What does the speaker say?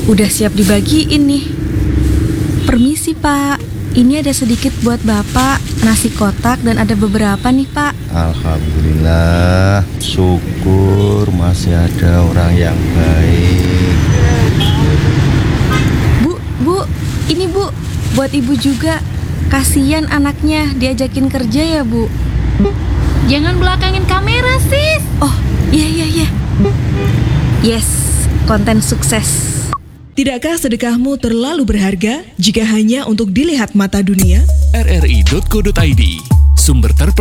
Udah siap dibagiin nih. Permisi Pak, ini ada sedikit buat Bapak, nasi kotak dan ada beberapa nih Pak. Alhamdulillah, syukur masih ada orang yang baik. Bu, ini Bu, buat Ibu juga. Kasian anaknya diajakin kerja ya Bu. Jangan belakangin kamera, sis. Oh, iya. Yes, konten sukses. Tidakkah sedekahmu terlalu berharga jika hanya untuk dilihat mata dunia? rri.co.id, sumber terpercaya.